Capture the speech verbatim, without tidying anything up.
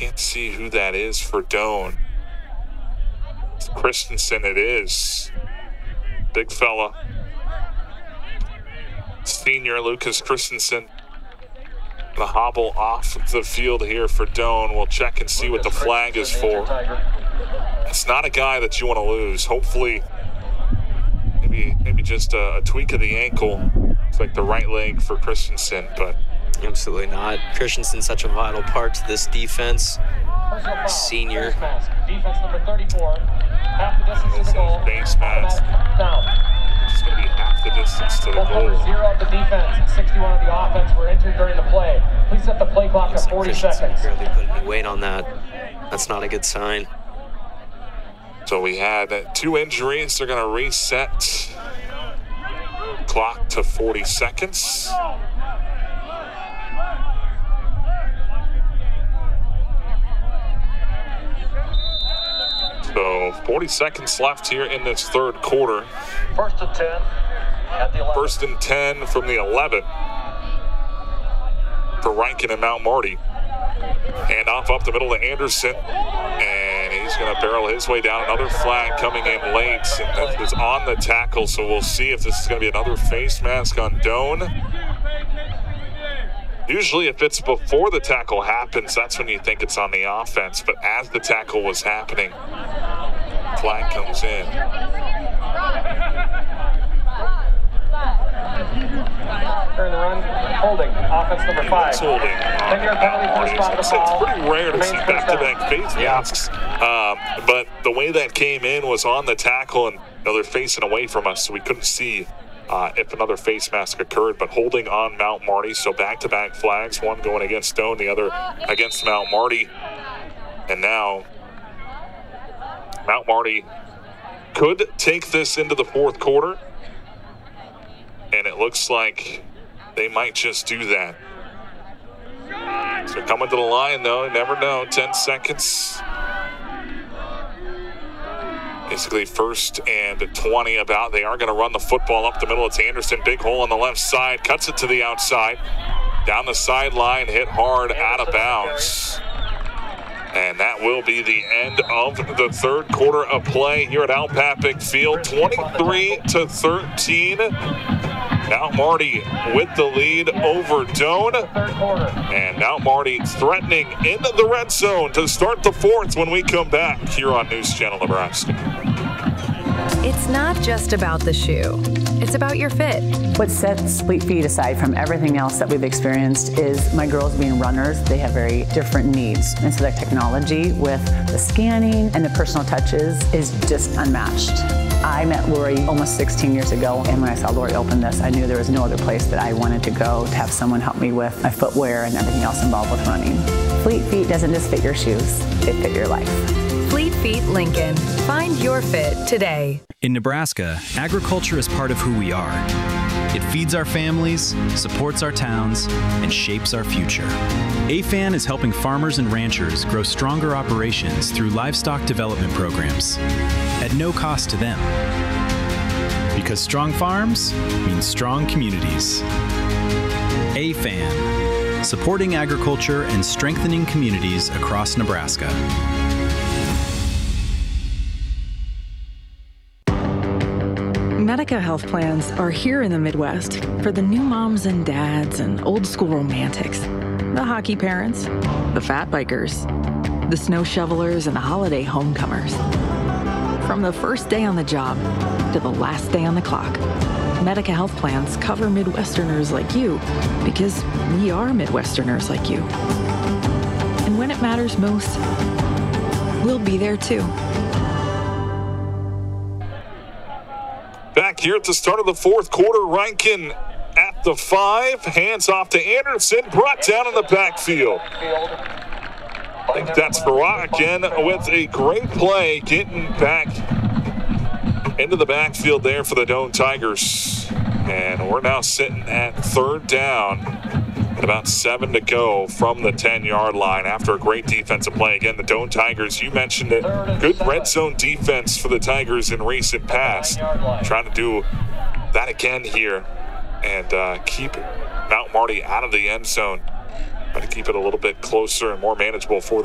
can't see who that is for Doane. It's Christensen it is. Big fella. Senior Lucas Christensen. Gonna hobble off the field here for Doane. We'll check and see what the flag is for. It's not a guy that you want to lose. Hopefully, maybe maybe just a, a tweak of the ankle. It's like the right leg for Christensen, but absolutely not. Christensen's such a vital part to this defense. Senior. Defense number thirty-four. Half the distance to the goal. Face mask. Down. It's going to be half the distance to the Full goal. cover zero of the defense, sixty-one of the offense were injured during the play. Please set the play clock at forty seconds. Barely put any weight on that. That's not a good sign. So we had two injuries. They're going to reset clock to forty seconds. So forty seconds left here in this third quarter. First and ten at the eleven. First and ten from the eleven for Rankin and Mount Marty. Hand off up the middle to Anderson. And he's going to barrel his way down. Another flag coming in late. And this is on the tackle, so we'll see if this is going to be another face mask on Doane. Usually if it's before the tackle happens, that's when you think it's on the offense. But as the tackle was happening, flag comes in. During the run, holding, offense number five. It's holding. ten-yard penalty for a spot of the It's foul. pretty rare to see Remains first down. back-to-back face masks. Um, but the way that came in was on the tackle, and you know, they're facing away from us, so we couldn't see uh, if another face mask occurred. But holding on Mount Marty, so back-to-back flags, one going against Doane, the other against Mount Marty. And now Mount Marty could take this into the fourth quarter, and it looks like they might just do that. So coming to the line, though, never know. ten seconds. Basically first and twenty about. They are going to run the football up the middle. It's Anderson. Big hole on the left side. Cuts it to the outside. Down the sideline. Hit hard out of bounds. And that will be the end of the third quarter of play here at Al Papik Field. twenty-three to thirteen. Mount Marty with the lead over Doane. And Mount Marty threatening into the red zone to start the fourth when we come back here on News Channel Nebraska. It's not just about the shoe. It's about your fit. What sets Fleet Feet aside from everything else that we've experienced is my girls being runners. They have very different needs. And so that technology with the scanning and the personal touches is just unmatched. I met Lori almost sixteen years ago, and when I saw Lori open this, I knew there was no other place that I wanted to go to have someone help me with my footwear and everything else involved with running. Fleet Feet doesn't just fit your shoes, they fit your life. Fleet Feet Lincoln. Find your fit today. In Nebraska, agriculture is part of who we are. It feeds our families, supports our towns, and shapes our future. A F A N is helping farmers and ranchers grow stronger operations through livestock development programs at no cost to them. Because strong farms means strong communities. A F A N, supporting agriculture and strengthening communities across Nebraska. Medica health plans are here in the Midwest for the new moms and dads and old school romantics, the hockey parents, the fat bikers, the snow shovelers, and the holiday homecomers. From the first day on the job to the last day on the clock, Medica health plans cover Midwesterners like you because we are Midwesterners like you. And when it matters most, we'll be there too. Back here at the start of the fourth quarter, Rankin at the five, hands off to Anderson, brought down in the backfield. I think that's Farah again with a great play, getting back into the backfield there for the Doane Tigers. And we're now sitting at third down. About seven to go from the ten-yard line after a great defensive play. Again, the Doane Tigers, you mentioned it, good red zone defense for the Tigers in recent past. Trying to do that again here and uh, keep Mount Marty out of the end zone. Try to keep it a little bit closer and more manageable for the